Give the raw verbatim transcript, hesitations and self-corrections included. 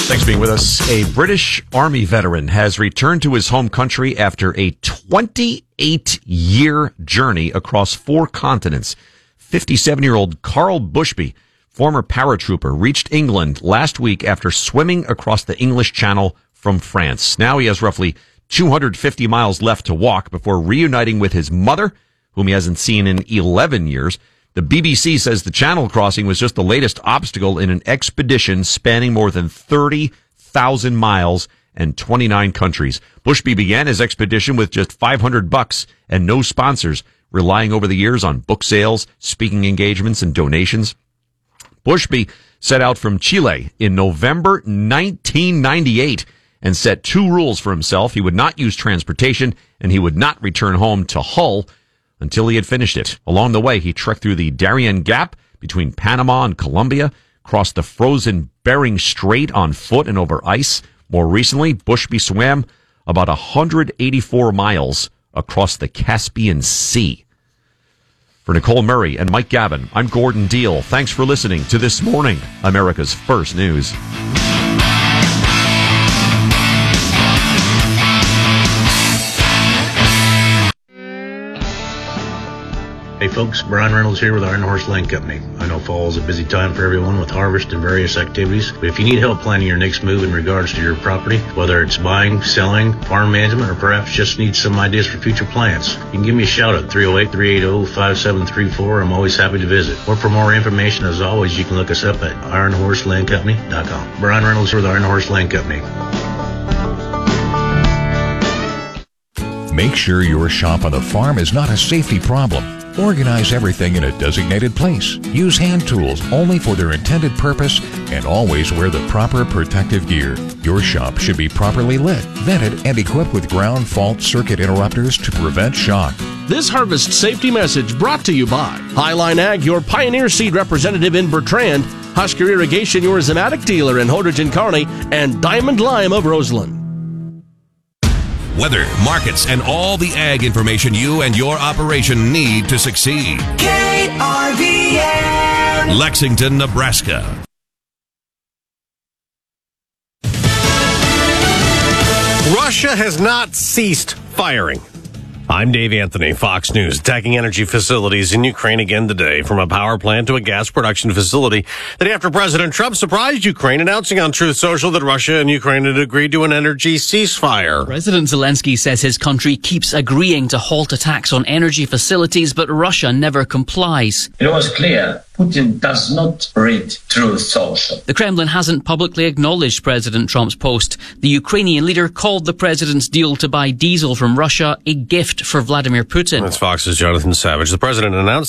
Thanks for being with us. A British Army veteran has returned to his home country after a twenty-eight year journey across four continents. fifty-seven-year-old Carl Bushby, former paratrooper, reached England last week after swimming across the English Channel from France. Now he has roughly two hundred fifty miles left to walk before reuniting with his mother, whom he hasn't seen in eleven years. The B B C says the Channel crossing was just the latest obstacle in an expedition spanning more than thirty thousand miles and twenty-nine countries. Bushby began his expedition with just five hundred bucks and no sponsors, relying over the years on book sales, speaking engagements, and donations. Bushby set out from Chile in November nineteen ninety-eight and set two rules for himself. He would not use transportation, and he would not return home to Hull until he had finished it. Along the way, he trekked through the Darien Gap between Panama and Colombia, crossed the frozen Bering Strait on foot and over ice. More recently, Bushby swam about one hundred eighty-four miles across the Caspian Sea. For Nicole Murray and Mike Gavin, I'm Gordon Deal. Thanks for listening to This Morning, America's First News. Hey folks, Brian Reynolds here with Iron Horse Land Company. I know fall is a busy time for everyone with harvest and various activities, but if you need help planning your next move in regards to your property, whether it's buying, selling, farm management, or perhaps just need some ideas for future plans, you can give me a shout at three oh eight, three eight oh, five seven three four. I'm always happy to visit. Or for more information, as always, you can look us up at iron horse land company dot com. Brian Reynolds here with Iron Horse Land Company. Make sure your shop on the farm is not a safety problem. Organize everything in a designated place. Use hand tools only for their intended purpose, and always wear the proper protective gear. Your shop should be properly lit, vented, and equipped with ground fault circuit interrupters to prevent shock. This harvest safety message brought to you by Highline Ag, your Pioneer Seed representative in Bertrand, Husker Irrigation, your Zematic dealer in Hoderton Kearney, and Diamond Lime of Roseland. Weather, markets, and all the ag information you and your operation need to succeed. K R V N, Lexington, Nebraska. Russia has not ceased firing. I'm Dave Anthony, Fox News. Attacking energy facilities in Ukraine again today, from a power plant to a gas production facility. The day after President Trump surprised Ukraine, announcing on Truth Social that Russia and Ukraine had agreed to an energy ceasefire. President Zelensky says his country keeps agreeing to halt attacks on energy facilities, but Russia never complies. It was clear Putin does not read Truth Social. The Kremlin hasn't publicly acknowledged President Trump's post. The Ukrainian leader called the president's deal to buy diesel from Russia a gift for Vladimir Putin. That's Fox's Jonathan Savage. The president announced